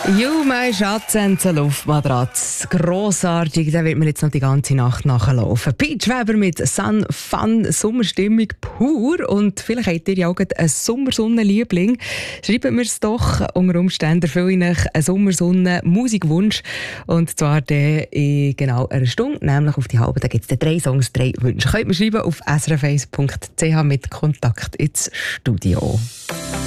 You, mein Schatz, und eine Luftmatratze. Grossartig, da wird mir jetzt noch die ganze Nacht nachlaufen. Peach Weber mit Sun Fun, Sommerstimmung pur. Und vielleicht habt ihr ja auch einen Sommersonnenliebling. Schreibt mir es doch. Unter Umständen erfülle ich euch einen Sommersonnen-Musikwunsch. Und zwar in genau einer Stunde, nämlich auf die halbe. Da gibt es 3 Songs, 3 Wünsche. Könnt ihr mir schreiben auf srf1.ch mit Kontakt ins Studio.